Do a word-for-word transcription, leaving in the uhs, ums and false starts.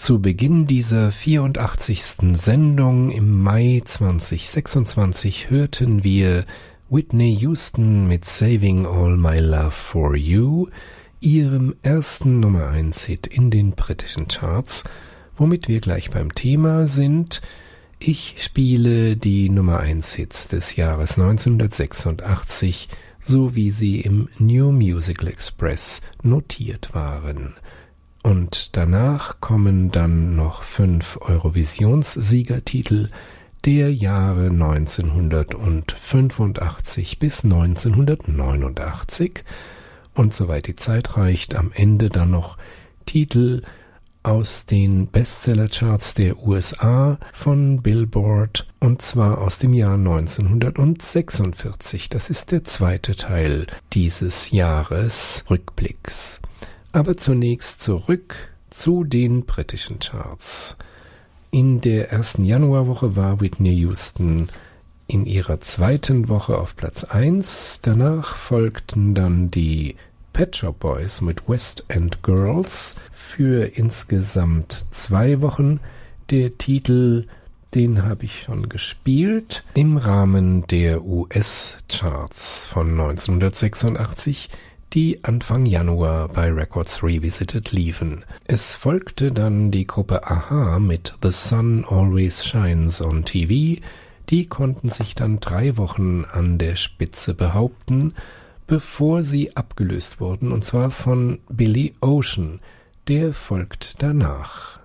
Zu Beginn dieser vierundachtzigsten Sendung im Mai zweitausendsechsundzwanzig hörten wir Whitney Houston mit Saving All My Love For You, ihrem ersten Nummer eins Hit in den britischen Charts, womit wir gleich beim Thema sind. Ich spiele die Nummer eins Hits des Jahres neunzehnhundertsechsundachtzig, so wie sie im New Musical Express notiert waren. Und danach kommen dann noch fünf Eurovisionssiegertitel der Jahre neunzehnhundertfünfundachtzig bis neunzehnhundertneunundachtzig und soweit die Zeit reicht, am Ende dann noch Titel aus den Bestsellercharts der U S A von Billboard, und zwar aus dem Jahr neunzehnhundertsechsundvierzig. Das ist der zweite Teil dieses Jahresrückblicks. Aber zunächst zurück zu den britischen Charts. In der ersten Januarwoche war Whitney Houston in ihrer zweiten Woche auf Platz eins. Danach folgten dann die Pet Shop Boys mit West End Girls für insgesamt zwei Wochen. Der Titel, den habe ich schon gespielt, im Rahmen der U S-Charts von neunzehnhundertsechsundachtzig, die Anfang Januar bei Records Revisited liefen. Es folgte dann die Gruppe a-ha mit The Sun Always Shines on T V. Die konnten sich dann drei Wochen an der Spitze behaupten, bevor sie abgelöst wurden, und zwar von Billy Ocean. Der folgt danach.